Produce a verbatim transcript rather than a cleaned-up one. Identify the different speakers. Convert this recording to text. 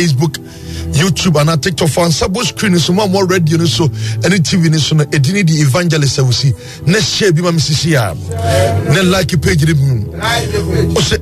Speaker 1: Facebook, YouTube, and a TikTok fan. Sabo screen is more more radio no so any T V so no edini the evangelist we see. Next share be my missus Ne like page